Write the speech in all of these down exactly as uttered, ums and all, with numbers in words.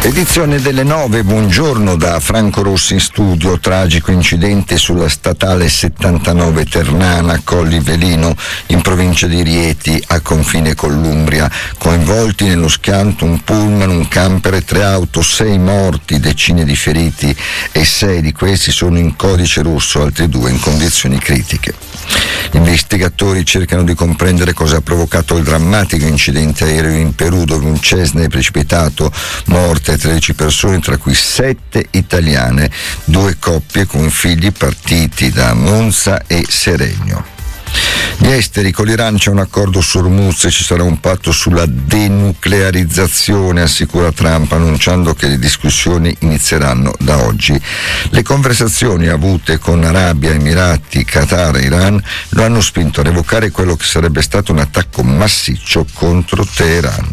Edizione delle nove, buongiorno da Franco Rossi in studio. Tragico incidente sulla statale settantanove Ternana Colli Velino in provincia di Rieti a confine con l'Umbria. Coinvolti nello schianto un pullman, un camper e tre auto, sei morti, decine di feriti e sei di questi sono in codice rosso, altri due in condizioni critiche. Gli investigatori cercano di comprendere cosa ha provocato il drammatico incidente aereo in Perù, dove un Cessna è precipitato, morte tredici persone, tra cui sette italiane, due coppie con figli partiti da Monza e Seregno. Gli esteri, con l'Iran c'è un accordo su Hormuz e ci sarà un patto sulla denuclearizzazione, assicura Trump, annunciando che le discussioni inizieranno da oggi. Le conversazioni avute con Arabia, Emirati, Qatar e Iran lo hanno spinto a revocare quello che sarebbe stato un attacco massiccio contro Teheran.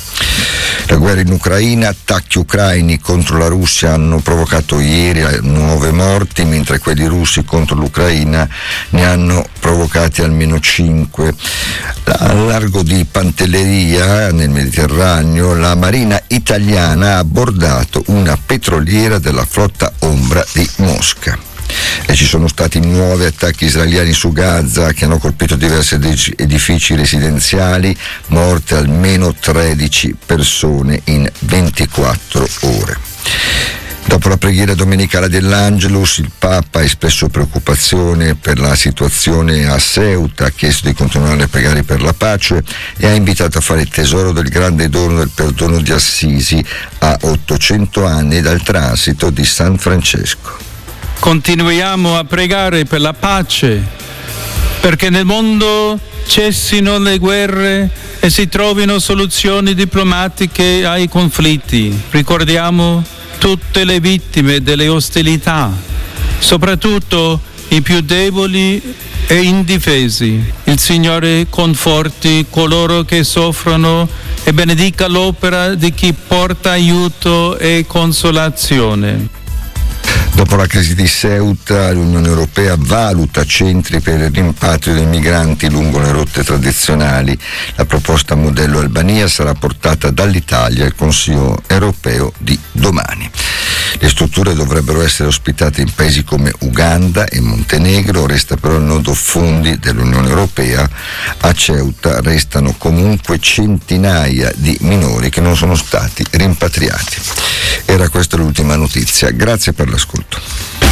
La guerra in Ucraina, attacchi ucraini contro la Russia hanno provocato ieri nuove morti, mentre quelli russi contro l'Ucraina ne hanno provocati almeno cinque. Al largo di Pantelleria, nel Mediterraneo, la Marina italiana ha abbordato una petroliera della flotta ombra di Mosca. E ci sono stati nuovi attacchi israeliani su Gaza che hanno colpito diversi edifici residenziali, morte almeno tredici persone in ventiquattro ore. Dopo la preghiera domenicale dell'Angelus, il Papa ha espresso preoccupazione per la situazione a Ceuta, ha chiesto di continuare a pregare per la pace e ha invitato a fare tesoro del grande dono del perdono di Assisi a ottocento anni dal transito di San Francesco. Continuiamo a pregare per la pace, perché nel mondo cessino le guerre e si trovino soluzioni diplomatiche ai conflitti. Ricordiamo tutte le vittime delle ostilità, soprattutto i più deboli e indifesi. Il Signore conforti coloro che soffrono e benedica l'opera di chi porta aiuto e consolazione. Dopo la crisi di Ceuta, l'Unione Europea valuta centri per il rimpatrio dei migranti lungo le rotte tradizionali. La proposta modello Albania sarà portata dall'Italia al Consiglio europeo di domani. Le strutture dovrebbero essere ospitate in paesi come Uganda e Montenegro, resta però il nodo fondi dell'Unione Europea. A Ceuta restano comunque centinaia di minori che non sono stati rimpatriati. Era questa l'ultima notizia, grazie per l'ascolto.